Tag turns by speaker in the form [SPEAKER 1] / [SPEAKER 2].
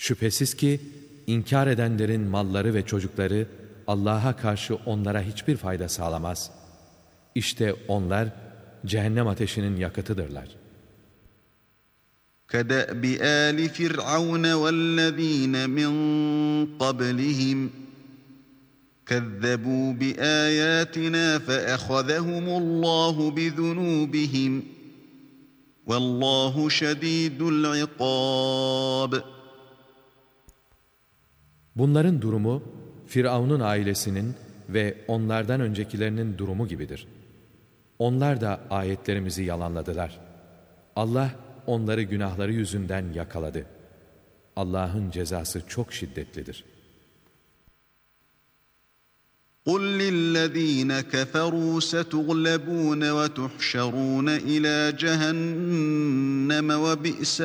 [SPEAKER 1] Şüphesiz ki inkar edenlerin malları ve çocukları Allah'a karşı onlara hiçbir fayda sağlamaz. İşte onlar cehennem ateşinin yakıtıdırlar.
[SPEAKER 2] كَدَأْبِ آلِ فِرْعَوْنَ وَالَّذ۪ينَ مِنْ قَبْلِهِمْ كَذَّبُوا بِآيَاتِنَا فَأَخَذَهُمُ اللّٰهُ بِذُنُوبِهِمْ وَاللّٰهُ شَد۪يدُ الْعِقَابِ.
[SPEAKER 1] Bunların durumu Firavun'un ailesinin ve onlardan öncekilerinin durumu gibidir. Onlar da ayetlerimizi yalanladılar. Allah onları günahları yüzünden yakaladı. Allah'ın cezası çok şiddetlidir.
[SPEAKER 2] قُلْ لِلَّذ۪ينَ كَفَرُوا سَتُغْلَبُونَ وَتُحْشَرُونَ اِلَى جَهَنَّمَ وَبِئْسَ